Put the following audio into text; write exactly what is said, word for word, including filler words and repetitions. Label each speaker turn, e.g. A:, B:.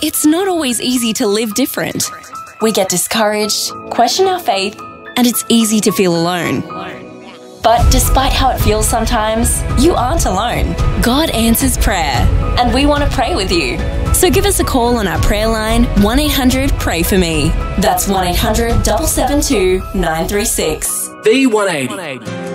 A: it's not always easy to live different. We get discouraged, question our faith, and it's easy to feel alone. But despite how it feels sometimes, you aren't alone. God answers prayer, and we want to pray with you. So give us a call on our prayer line, one eight hundred pray for me. That's one eight hundred, seven seven two, nine three six.
B: V one eighty.